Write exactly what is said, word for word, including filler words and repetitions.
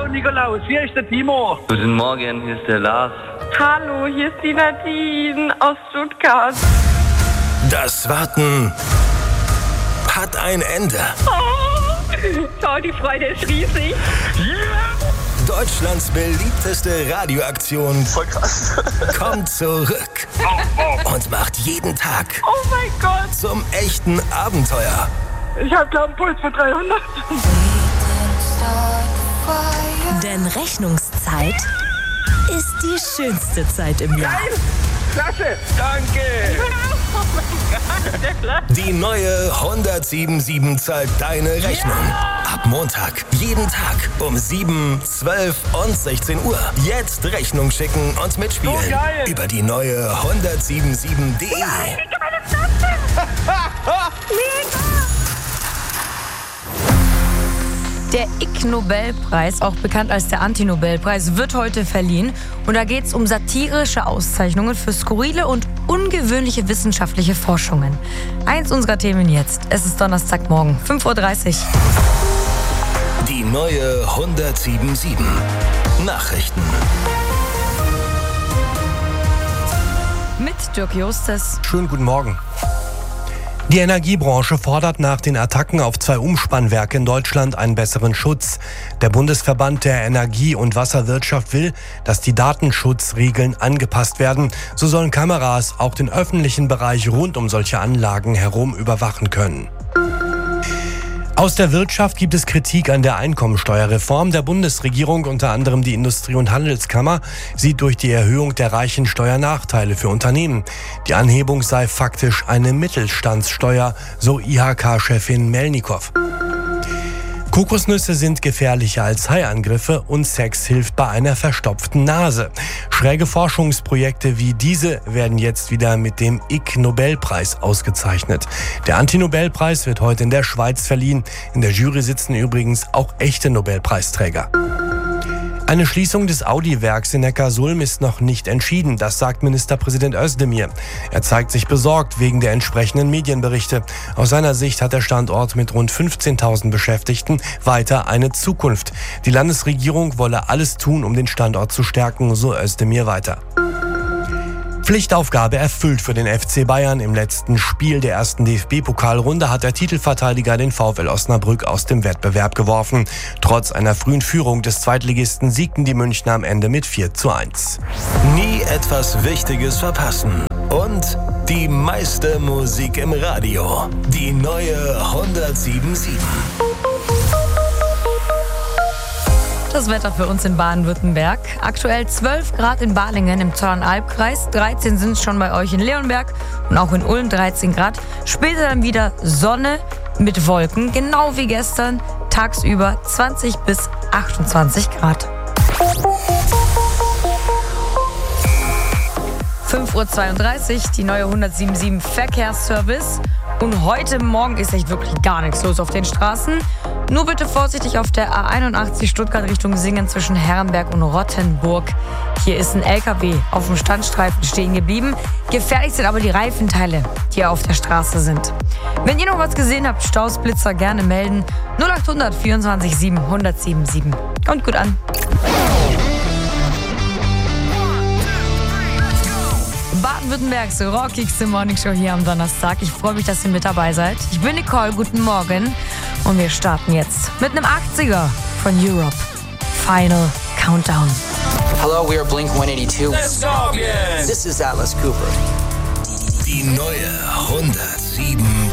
Nikolaus, hier ist der Timo. Guten Morgen, hier ist der Lars. Hallo, hier ist die Nadine aus Stuttgart. Das Warten hat ein Ende. Oh, oh, die Freude ist riesig. Deutschlands beliebteste Radioaktion Voll krass. kommt zurück und macht jeden Tag Oh mein Gott. zum echten Abenteuer. Ich habe, glaube ich, einen Puls von dreihundert. Denn Rechnungszeit ist die schönste Zeit im Jahr. Klasse, danke. Oh mein Gott, der Klasse. Die neue hundertsiebenundsieben zahlt deine Rechnung. Ab Montag, jeden Tag um sieben, zwölf und sechzehn Uhr. Jetzt Rechnung schicken und mitspielen. So geil. Über die neue hundertsiebenundsieben punkt de. Der Ig Nobelpreis, auch bekannt als der Anti-Nobelpreis, wird heute verliehen. Und da geht es um satirische Auszeichnungen für skurrile und ungewöhnliche wissenschaftliche Forschungen. Eins unserer Themen jetzt. Es ist Donnerstagmorgen, fünf Uhr dreißig. Die neue hundertsiebenundsieben Nachrichten. Mit Dirk Justes. Schönen guten Morgen. Die Energiebranche fordert nach den Attacken auf zwei Umspannwerke in Deutschland einen besseren Schutz. Der Bundesverband der Energie- und Wasserwirtschaft will, dass die Datenschutzregeln angepasst werden. So sollen Kameras auch den öffentlichen Bereich rund um solche Anlagen herum überwachen können. Aus der Wirtschaft gibt es Kritik an der Einkommensteuerreform der Bundesregierung. Unter anderem die Industrie- und Handelskammer sieht durch die Erhöhung der Reichensteuer Nachteile für Unternehmen. Die Anhebung sei faktisch eine Mittelstandssteuer, so I H K-Chefin Melnikow. Kokosnüsse sind gefährlicher als Haiangriffe und Sex hilft bei einer verstopften Nase. Schräge Forschungsprojekte wie diese werden jetzt wieder mit dem Ig Nobelpreis ausgezeichnet. Der Anti-Nobelpreis wird heute in der Schweiz verliehen. In der Jury sitzen übrigens auch echte Nobelpreisträger. Eine Schließung des Audi-Werks in Neckarsulm ist noch nicht entschieden, das sagt Ministerpräsident Özdemir. Er zeigt sich besorgt wegen der entsprechenden Medienberichte. Aus seiner Sicht hat der Standort mit rund fünfzehntausend Beschäftigten weiter eine Zukunft. Die Landesregierung wolle alles tun, um den Standort zu stärken, so Özdemir weiter. Pflichtaufgabe erfüllt für den F C Bayern. Im letzten Spiel der ersten D F B-Pokalrunde hat der Titelverteidiger den VfL Osnabrück aus dem Wettbewerb geworfen. Trotz einer frühen Führung des Zweitligisten siegten die Münchner am Ende mit vier zu eins. Nie etwas Wichtiges verpassen. Und die meiste Musik im Radio. Die neue hundertsiebenundsieben. Das Wetter für uns in Baden-Württemberg. Aktuell zwölf Grad in Balingen im Zollernalbkreis, dreizehn sind es schon bei euch in Leonberg und auch in Ulm dreizehn Grad. Später dann wieder Sonne mit Wolken, genau wie gestern, tagsüber zwanzig bis achtundzwanzig Grad. fünf Uhr zweiunddreißig, die neue hundertsiebenundsieben Verkehrsservice. Und heute Morgen ist echt wirklich gar nichts los auf den Straßen. Nur bitte vorsichtig auf der A einundachtzig Stuttgart Richtung Singen zwischen Herrenberg und Rottenburg. Hier ist ein L K W auf dem Standstreifen stehen geblieben. Gefährlich sind aber die Reifenteile, die auf der Straße sind. Wenn ihr noch was gesehen habt, Staus, Blitzer, gerne melden. null achthundert vierundzwanzig sieben hundertsiebenundsieben. Kommt gut an. Baden-Württembergs rockigste Morningshow hier am Donnerstag. Ich freue mich, dass ihr mit dabei seid. Ich bin Nicole, guten Morgen. Und wir starten jetzt mit einem achtziger von Europe. Final Countdown. Hello, we are Blink one eighty-two. Let's go again. This is Atlas Cooper. Die neue hundertsieben.